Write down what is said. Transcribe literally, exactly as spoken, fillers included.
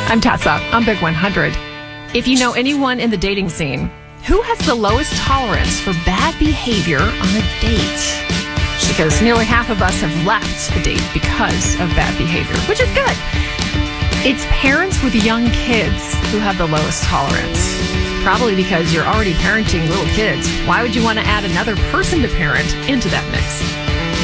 I'm Tessa. I'm Big one hundred. If you know anyone in the dating scene, who has the lowest tolerance for bad behavior on a date? Because nearly half of us have left a date because of bad behavior, which is good. It's parents with young kids who have the lowest tolerance. Probably because you're already parenting little kids. Why would you want to add another person to parent into that mix?